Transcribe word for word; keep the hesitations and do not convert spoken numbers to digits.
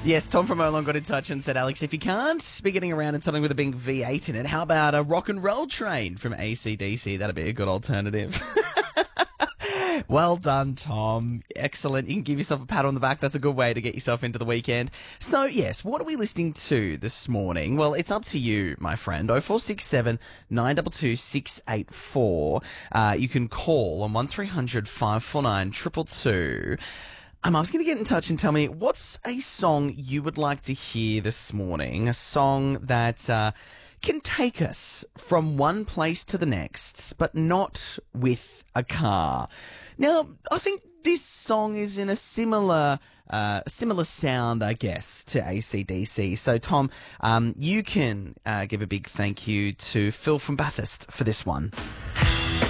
Yes, Tom from Olong got in touch and said, Alex, if you can't be getting around in something with a big V eight in it, how about a rock and roll train from A C D C? That'd be a good alternative. Well done, Tom. Excellent. You can give yourself a pat on the back. That's a good way to get yourself into the weekend. So, yes, what are we listening to this morning? Well, it's up to you, my friend. oh four six seven, nine two two, six eight four. Uh, you can call on one three hundred, five four nine, two two two. I'm asking you to get in touch and tell me what's a song you would like to hear this morning, a song that uh, can take us from one place to the next, but not with a car. Now, I think this song is in a similar uh, similar sound, I guess, to A C D C. So, Tom, um, you can uh, give a big thank you to Phil from Bathurst for this one.